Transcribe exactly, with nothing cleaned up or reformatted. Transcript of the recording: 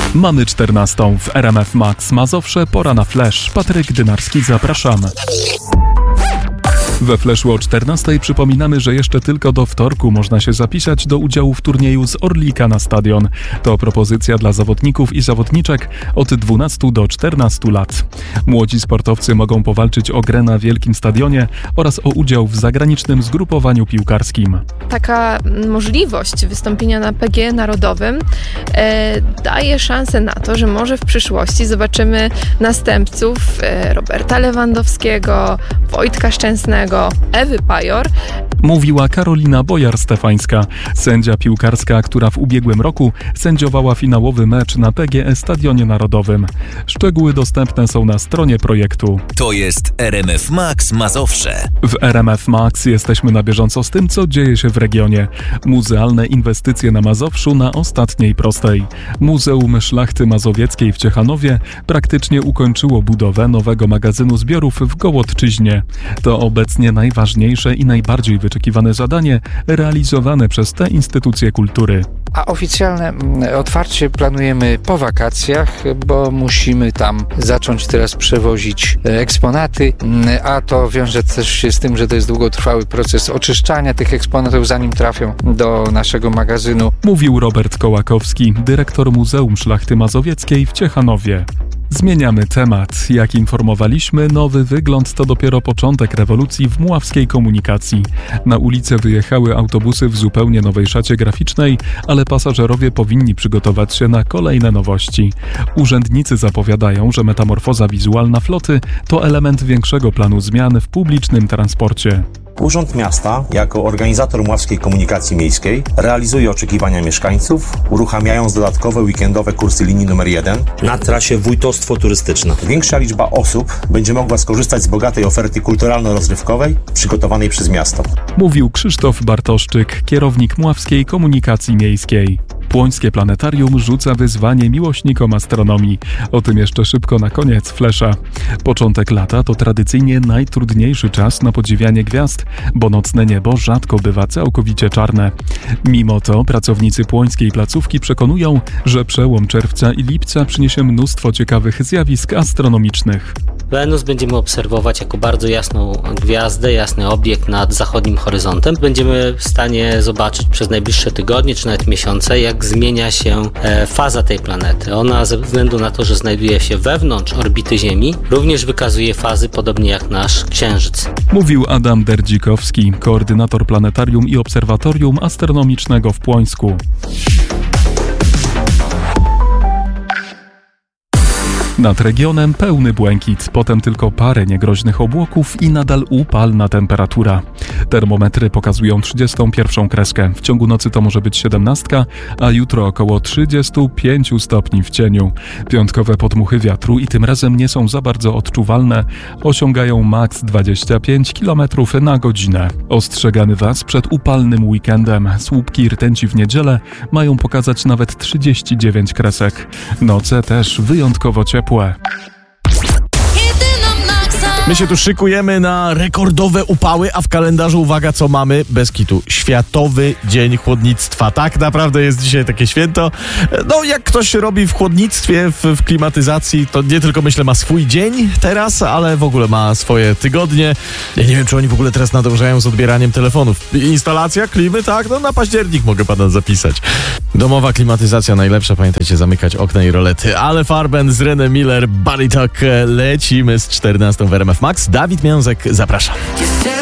Mamy czternastą w R M F Max Mazowsze, pora na flash. Patryk Dynarski, zapraszamy. We Flashu o czternastej przypominamy, że jeszcze tylko do wtorku można się zapisać do udziału w turnieju z Orlika na stadion. To propozycja dla zawodników i zawodniczek od dwunastu do czternastu lat. Młodzi sportowcy mogą powalczyć o grę na wielkim stadionie oraz o udział w zagranicznym zgrupowaniu piłkarskim. Taka możliwość wystąpienia na P G Narodowym e, daje szansę na to, że może w przyszłości zobaczymy następców e, Roberta Lewandowskiego, Wojtka Szczęsnego, Ewy Pajor. Mówiła Karolina Bojar-Stefańska, sędzia piłkarska, która w ubiegłym roku sędziowała finałowy mecz na P G E Stadionie Narodowym. Szczegóły dostępne są na stronie projektu. To jest R M F Max Mazowsze. W R M F Max jesteśmy na bieżąco z tym, co dzieje się w regionie. Muzealne inwestycje na Mazowszu na ostatniej prostej. Muzeum Szlachty Mazowieckiej w Ciechanowie praktycznie ukończyło budowę nowego magazynu zbiorów w Gołodczyźnie. To obecnie najważniejsze i najbardziej wyczekiwane zadanie realizowane przez te instytucje kultury. A oficjalne otwarcie planujemy po wakacjach, bo musimy tam zacząć teraz przewozić eksponaty, a to wiąże też się z tym, że to jest długotrwały proces oczyszczania tych eksponatów, zanim trafią do naszego magazynu. Mówił Robert Kołakowski, dyrektor Muzeum Szlachty Mazowieckiej w Ciechanowie. Zmieniamy temat. Jak informowaliśmy, nowy wygląd to dopiero początek rewolucji w muławskiej komunikacji. Na ulicę wyjechały autobusy w zupełnie nowej szacie graficznej, ale pasażerowie powinni przygotować się na kolejne nowości. Urzędnicy zapowiadają, że metamorfoza wizualna floty to element większego planu zmian w publicznym transporcie. Urząd Miasta, jako organizator muławskiej komunikacji miejskiej, realizuje oczekiwania mieszkańców, uruchamiając dodatkowe weekendowe kursy linii numer jeden na trasie Wójtostwo Turystyczne. Większa liczba osób będzie mogła skorzystać z bogatej oferty kulturalno-rozrywkowej przygotowanej przez miasto. Mówił Krzysztof Bartoszczyk, kierownik muławskiej komunikacji miejskiej. Płońskie Planetarium rzuca wyzwanie miłośnikom astronomii. O tym jeszcze szybko na koniec Flasha. Początek lata to tradycyjnie najtrudniejszy czas na podziwianie gwiazd, bo nocne niebo rzadko bywa całkowicie czarne. Mimo to pracownicy płońskiej placówki przekonują, że przełom czerwca i lipca przyniesie mnóstwo ciekawych zjawisk astronomicznych. Wenus będziemy obserwować jako bardzo jasną gwiazdę, jasny obiekt nad zachodnim horyzontem. Będziemy w stanie zobaczyć przez najbliższe tygodnie czy nawet miesiące, jak zmienia się faza tej planety. Ona ze względu na to, że znajduje się wewnątrz orbity Ziemi, również wykazuje fazy podobnie jak nasz Księżyc. Mówił Adam Derdzikowski, koordynator Planetarium i Obserwatorium Astronomicznego w Płońsku. Nad regionem pełny błękit, potem tylko parę niegroźnych obłoków i nadal upalna temperatura. Termometry pokazują trzydziestą pierwszą kreskę. W ciągu nocy to może być siedemnastka, a jutro około trzydzieści pięć stopni w cieniu. Piątkowe podmuchy wiatru i tym razem nie są za bardzo odczuwalne. Osiągają maks dwadzieścia pięć kilometrów na godzinę. Ostrzegamy Was przed upalnym weekendem. Słupki rtęci w niedzielę mają pokazać nawet trzydzieści dziewięć kresek. Noce też wyjątkowo ciepłe. My się tu szykujemy na rekordowe upały, a w kalendarzu, uwaga, co mamy? Bez kitu. Światowy Dzień Chłodnictwa. Tak naprawdę jest dzisiaj takie święto. No, jak ktoś robi w chłodnictwie, w, w klimatyzacji, to nie tylko, myślę, ma swój dzień teraz, ale w ogóle ma swoje tygodnie. Ja nie wiem, czy oni w ogóle teraz nadążają z odbieraniem telefonów. Instalacja klimy, tak? No, na październik mogę pana zapisać. Domowa klimatyzacja najlepsza. Pamiętajcie, zamykać okna i rolety. Ale Farben z René Miller, Body Talk. Lecimy z czternastą w R M F Max. Dawid Miązek, zapraszam.